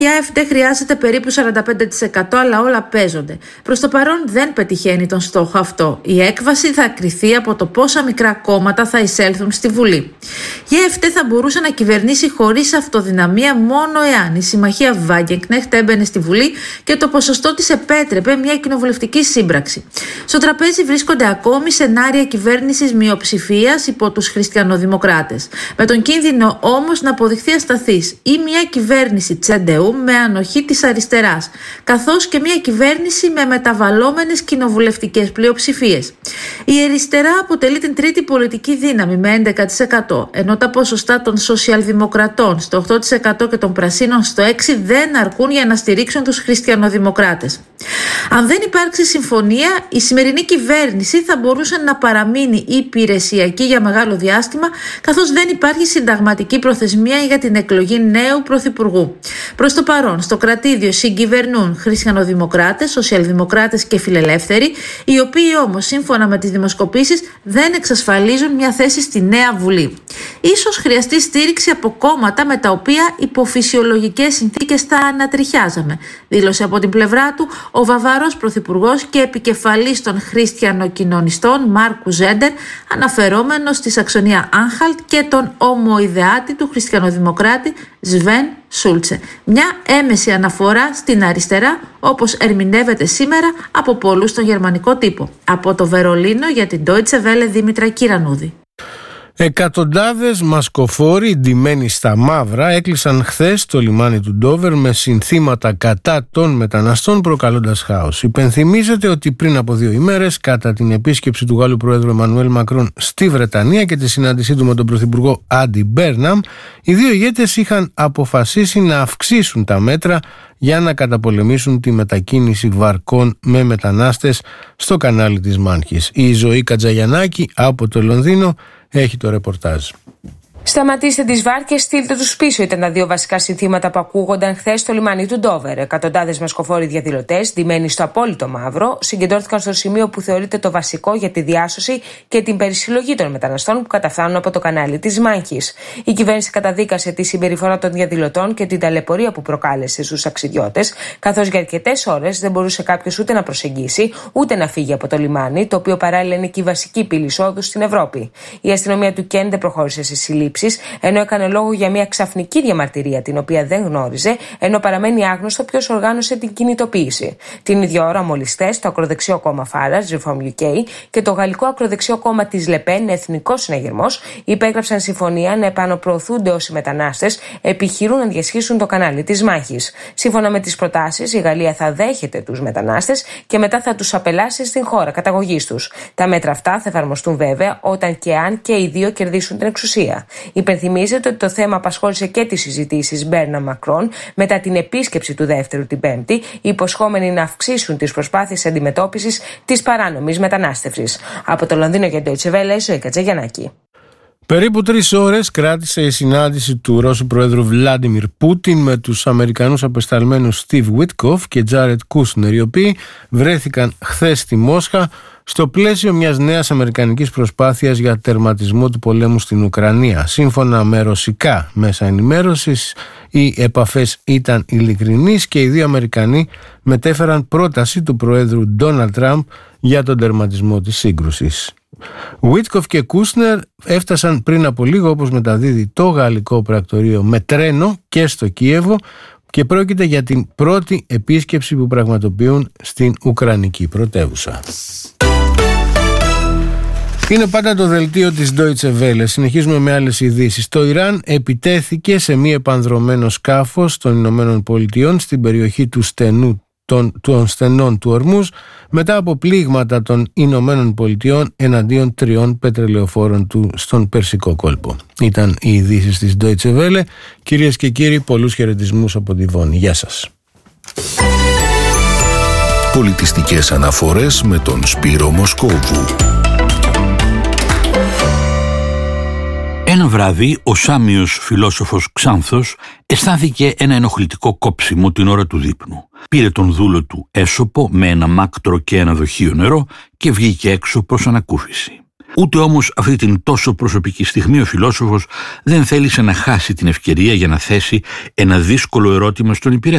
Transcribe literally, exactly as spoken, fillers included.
Η ΑΕΦ χρειάζεται περίπου σαράντα πέντε τοις εκατό, αλλά όλα παίζονται. Προς το παρόν δεν πετυχαίνει τον στόχο αυτό. Η έκβαση θα κριθεί από το πόσα μικρά κόμματα θα εισέλθουν στη Βουλή. Η ΑΕΦ θα μπορούσε να κυβερνήσει χωρίς αυτοδυναμία μόνο εάν η συμμαχία Βάγκενκνεχτ έμπαινε στη Βουλή και το ποσοστό της επέτρεπε μια κοινοβουλευτική σύμπραξη. Στο τραπέζι βρίσκονται ακόμη σενάρια κυβέρνησης μειοψηφίας υπό τους χριστιανοδημοκράτες. Με τον κίνδυνο όμως να αποδειχθεί ασταθής ή μια κυβέρνηση Τσεντεού με ανοχή της αριστεράς, καθώς και μια κυβέρνηση με μεταβαλλόμενες κοινοβουλευτικές πλειοψηφίες. Η αριστερά αποτελεί την τρίτη πολιτική δύναμη με έντεκα τοις εκατό, ενώ τα ποσοστά των σοσιαλδημοκρατών στο οκτώ τοις εκατό και των πρασίνων στο έξι τοις εκατό δεν αρκούν για να στηρίξουν τους χριστιανοδημοκράτες. Αν δεν υπάρξει συμφωνία, η σημερινή κυβέρνηση θα μπορούσε να παραμείνει υπηρεσιακή για μεγάλο διάστημα, καθώς δεν υπάρχει συνταγματική προθεσμία για την εκλογή νέου πρωθυπουργού. Προς το παρόν, στο κρατήδιο συγκυβερνούν χριστιανοδημοκράτες, σοσιαλδημοκράτες και φιλελεύθεροι, οι οποίοι όμως, σύμφωνα με τις δημοσκοπήσεις, δεν εξασφαλίζουν μια θέση στη νέα Βουλή. Ίσως χρειαστεί στήριξη από κόμματα με τα οποία υπό φυσιολογικές συνθήκες θα ανατριχιάζαμε, δήλωσε από την πλευρά του ο Βαβαρός πρωθυπουργός και επικεφαλής των χριστιανοκοινωνιστών Μάρκου Ζέντερ, αναφερόμενος στη Σαξονία Άνχαλτ και τον ομοειδεάτη του χριστιανοδημοκράτη Σβέν Σούλτσε. Μια έμεση αναφορά στην αριστερά, όπως ερμηνεύεται σήμερα από πολλούς στον γερμανικό τύπο. Από το Βερολίνο για την Deutsche Welle, Δήμητρα Κυρανούδη. Εκατοντάδες μασκοφόροι ντυμένοι στα μαύρα έκλεισαν χθες το λιμάνι του Ντόβερ με συνθήματα κατά των μεταναστών, προκαλώντας χάος. Υπενθυμίζεται ότι πριν από δύο ημέρες, κατά την επίσκεψη του Γάλλου Προέδρου Εμμανουέλ Μακρόν στη Βρετανία και τη συνάντησή του με τον Πρωθυπουργό Άντι Μπέρναμ, οι δύο ηγέτες είχαν αποφασίσει να αυξήσουν τα μέτρα για να καταπολεμήσουν τη μετακίνηση βαρκών με μετανάστες στο κανάλι της Μάνχης. Η Ζωή Κατζαγιαννάκη από το Λονδίνο έχει το ρεπορτάζ. Σταματήστε τις βάρκες, στείλτε τους πίσω, ήταν τα δύο βασικά συνθήματα που ακούγονταν χθες στο λιμάνι του Ντόβερ. Εκατοντάδες μασκοφόροι διαδηλωτές, ντυμένοι στο απόλυτο μαύρο, συγκεντρώθηκαν στο σημείο που θεωρείται το βασικό για τη διάσωση και την περισυλλογή των μεταναστών που καταφθάνουν από το κανάλι της Μάνχης. Η κυβέρνηση καταδίκασε τη συμπεριφορά των διαδηλωτών και την ταλαιπωρία που προκάλεσε στους ταξιδιώτες, καθώς για αρκετές ώρες δεν μπορούσε κάποιος ούτε να προσεγγίσει ούτε να φύγει από το λιμάνι, το οποίο παράλληλα είναι και η βασική πύλη εισόδου στην Ευρώπη. Η αστυνομία του Κέντ δεν προχώρησε σε συλλήψεις, ενώ έκανε λόγο για μια ξαφνική διαμαρτυρία την οποία δεν γνώριζε, ενώ παραμένει άγνωστο ποιος οργάνωσε την κινητοποίηση. Την ίδια ώρα, μόλις χθες, το ακροδεξιό κόμμα Farage, Reform γιου κέι, και το γαλλικό ακροδεξιό κόμμα της Λεπέν, Εθνικός Συναγερμός, υπέγραψαν συμφωνία να επαναπροωθούνται όσοι μετανάστες επιχειρούν να διασχίσουν το κανάλι της Μάχης. Σύμφωνα με τις προτάσεις, η Γαλλία θα δέχεται τους μετανάστες και μετά θα τους απελάσει στην χώρα καταγωγής τους. Τα μέτρα αυτά θα εφαρμοστούν βέβαια όταν και αν και οι δύο κερδίσουν την εξουσία. Υπενθυμίζεται ότι το θέμα απασχόλησε και τις συζητήσεις Μπέρναμ Μακρόν μετά την επίσκεψη του δεύτερου την Πέμπτη, υποσχόμενοι να αυξήσουν τις προσπάθειες αντιμετώπισης της παράνομης μετανάστευσης. Από το Λονδίνο για το Deutsche Welle, Ζωή Κατζαγιαννάκη. Περίπου τρεις ώρες κράτησε η συνάντηση του Ρώσου Προέδρου Βλάντιμιρ Πούτιν με τους Αμερικανούς απεσταλμένους Στίβ Βίτκοφ και Τζάρετ Κούσνερ, οι οποίοι βρέθηκαν χθες στη Μόσχα στο πλαίσιο μιας νέας αμερικανικής προσπάθειας για τερματισμό του πολέμου στην Ουκρανία. Σύμφωνα με ρωσικά μέσα ενημέρωσης, οι επαφές ήταν ειλικρινείς και οι δύο Αμερικανοί μετέφεραν πρόταση του Προέδρου Ντόναλντ Τραμπ για τον τερματισμό της σύγκρουσης. Βίτκοφ και Κούσνερ έφτασαν πριν από λίγο, όπως μεταδίδει το γαλλικό πρακτορείο, με τρένο και στο Κίεβο, και πρόκειται για την πρώτη επίσκεψη που πραγματοποιούν στην Ουκρανική πρωτεύουσα. Είναι πάντα το δελτίο της Deutsche Welle. Συνεχίζουμε με άλλες ειδήσεις. Το Ιράν επιτέθηκε σε μη επανδρωμένο σκάφος των Ηνωμένων Πολιτειών στην περιοχή του στενού των, των στενών του Ορμούζ μετά από πλήγματα των Ηνωμένων Πολιτειών εναντίον τριών πετρελαιοφόρων του στον Περσικό κόλπο. Ήταν οι ειδήσεις της Deutsche Welle. Κυρίες και κύριοι, πολλούς χαιρετισμούς από τη Βόνη. Γεια σας. Πολιτιστικές αναφορές με τον Σπύρο Μοσκόβου. Ένα βράδυ ο Σάμιος φιλόσοφος Ξάνθος αισθάνθηκε ένα ενοχλητικό κόψιμο την ώρα του δείπνου. Πήρε τον δούλο του έσωπο με ένα μάκτρο και ένα δοχείο νερό και βγήκε έξω προς ανακούφιση. Ούτε όμως αυτή την τόσο προσωπική στιγμή ο φιλόσοφος δεν θέλησε να χάσει την ευκαιρία για να θέσει ένα δύσκολο ερώτημα στον υπηρέτη.